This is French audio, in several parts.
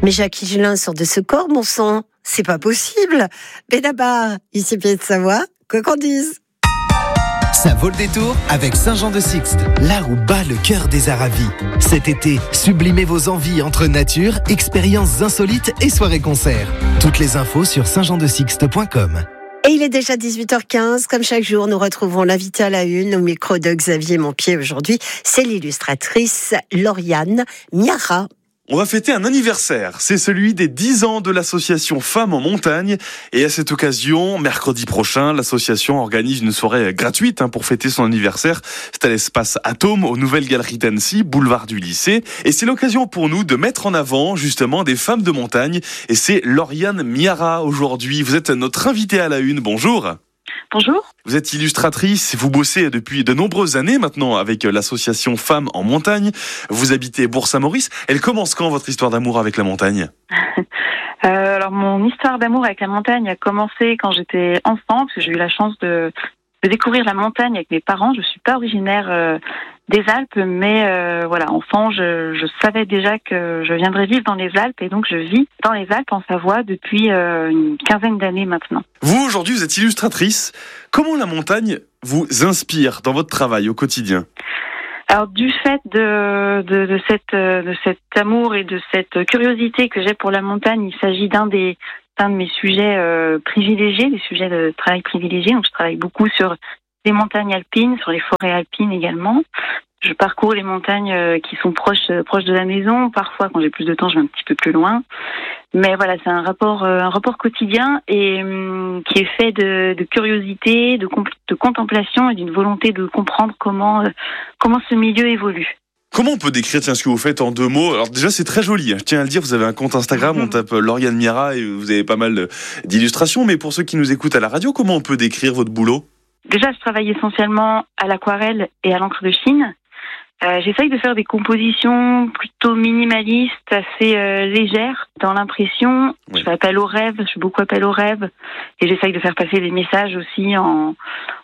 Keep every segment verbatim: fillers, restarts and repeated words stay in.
Mais Jacques Higelin sort de ce corps, mon sang. C'est pas possible. Benabar, ici Pied de Savoie, quoi qu'on dise. Ça vaut le détour avec Saint-Jean-de-Sixte, là où bat le cœur des Aravis. Cet été, sublimez vos envies entre nature, expériences insolites et soirées-concerts. Toutes les infos sur saint jean de sixte point com. Et il est déjà dix-huit heures quinze. Comme chaque jour, nous retrouvons l'invité à la une au micro de Xavier Montpied. Aujourd'hui, c'est l'illustratrice Lauriane Miara. On va fêter un anniversaire, c'est celui des dix ans de l'association Femmes en Montagne. Et à cette occasion, mercredi prochain, l'association organise une soirée gratuite pour fêter son anniversaire. C'est à l'espace Atome, aux Nouvelles Galeries d'Annecy, boulevard du Lycée. Et c'est l'occasion pour nous de mettre en avant justement des femmes de montagne. Et c'est Lauriane Miara aujourd'hui. Vous êtes notre invitée à la une, bonjour. Bonjour. Vous êtes illustratrice, vous bossez depuis de nombreuses années maintenant avec l'association Femmes en Montagne. Vous habitez Bourg-Saint-Maurice. Elle commence quand votre histoire d'amour avec la montagne ? euh, Alors mon histoire d'amour avec la montagne a commencé quand j'étais enfant, parce que j'ai eu la chance de, de découvrir la montagne avec mes parents. Je suis pas originaire euh, des Alpes, mais euh, voilà, enfant, je, je savais déjà que je viendrais vivre dans les Alpes, et donc je vis dans les Alpes en Savoie depuis euh, une quinzaine d'années maintenant. Vous, aujourd'hui, vous êtes illustratrice. Comment la montagne vous inspire dans votre travail au quotidien ? Alors, du fait de, de, de, cette, de cet amour et de cette curiosité que j'ai pour la montagne, il s'agit d'un des d'un de mes sujets euh, privilégiés, des sujets de travail privilégiés. Donc, je travaille beaucoup sur les montagnes alpines, sur les forêts alpines également. Je parcours les montagnes euh, qui sont proches, euh, proches de la maison. Parfois, quand j'ai plus de temps, je vais un petit peu plus loin. Mais voilà, c'est un rapport, euh, un rapport quotidien et hum, qui est fait de, de curiosité, de, compl- de contemplation et d'une volonté de comprendre comment, euh, comment ce milieu évolue. Comment on peut décrire tiens, ce que vous faites en deux mots ? Alors déjà, c'est très joli. Je tiens à le dire, vous avez un compte Instagram, on tape Lauriane Miara et vous avez pas mal d'illustrations. Mais pour ceux qui nous écoutent à la radio, comment on peut décrire votre boulot ? Déjà, je travaille essentiellement à l'aquarelle et à l'encre de Chine. Euh, j'essaye de faire des compositions plutôt minimalistes, assez euh, légères dans l'impression. Oui. Je fais appel au rêve, je fais beaucoup appel au rêve. Et j'essaye de faire passer des messages aussi en,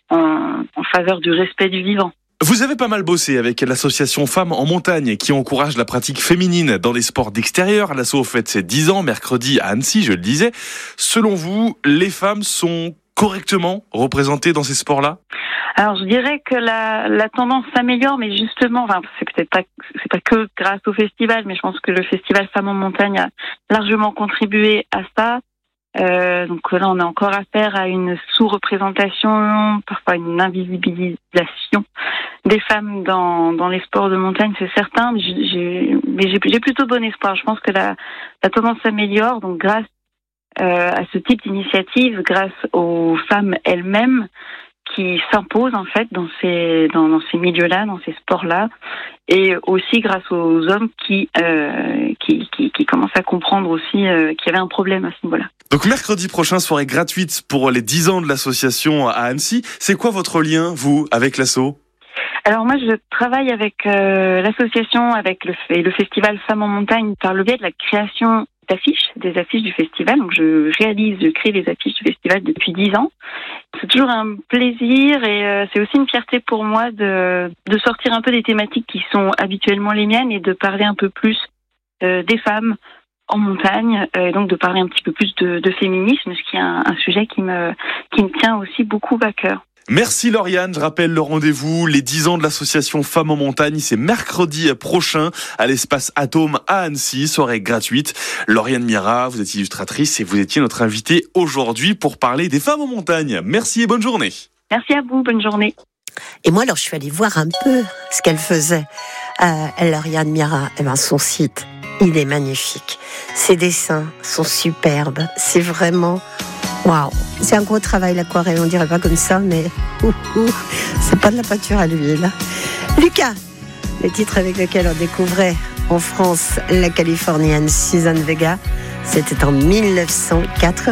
en, en faveur du respect du vivant. Vous avez pas mal bossé avec l'association Femmes en Montagne qui encourage la pratique féminine dans les sports d'extérieur. L'asso fête ses dix ans mercredi à Annecy, je le disais. Selon vous, les femmes sont correctement représentées dans ces sports-là ? Alors je dirais que la, la tendance s'améliore, mais justement, enfin c'est peut-être pas c'est pas que grâce au festival, mais je pense que le festival Femmes en Montagne a largement contribué à ça. Euh, donc là, on a encore affaire à une sous-représentation, parfois une invisibilisation des femmes dans dans les sports de montagne, c'est certain. Mais j'ai mais j'ai, j'ai plutôt bon espoir. Je pense que la la tendance s'améliore, donc grâce euh, à ce type d'initiative, grâce aux femmes elles-mêmes qui s'imposent en fait dans ces dans, dans ces milieux-là, dans ces sports-là, et aussi grâce aux hommes qui euh, qui, qui qui commencent à comprendre aussi euh, qu'il y avait un problème à ce niveau-là. Donc mercredi prochain, soirée gratuite pour les dix ans de l'association à Annecy. C'est quoi votre lien, vous, avec l'asso ? Alors moi, je travaille avec euh, l'association, avec le, le festival Femmes en Montagne par le biais de la création d'affiches, des affiches du festival. Donc je réalise, je crée les affiches du festival depuis dix ans. C'est toujours un plaisir et euh, c'est aussi une fierté pour moi de, de sortir un peu des thématiques qui sont habituellement les miennes et de parler un peu plus euh, des femmes en montagne, euh, et donc de parler un petit peu plus de, de féminisme, ce qui est un, un sujet qui me, qui me tient aussi beaucoup à cœur. Merci Lauriane, je rappelle le rendez-vous, les dix ans de l'association Femmes en Montagne, c'est mercredi prochain à l'espace Atome à Annecy, soirée gratuite. Lauriane Miara, vous êtes illustratrice et vous étiez notre invitée aujourd'hui pour parler des femmes en montagne. Merci et bonne journée. Merci à vous, bonne journée. Et moi alors je suis allée voir un peu ce qu'elle faisait. Euh, Lauriane Miara, eh ben, son site, il est magnifique. Ses dessins sont superbes, c'est vraiment... Waouh, c'est un gros travail l'aquarelle, on dirait pas comme ça, mais ouh, ouh, c'est pas de la peinture à l'huile. Lucas, le titre avec lequel on découvrait en France la Californienne Suzanne Vega, c'était en mille neuf cent quatre-vingt-dix.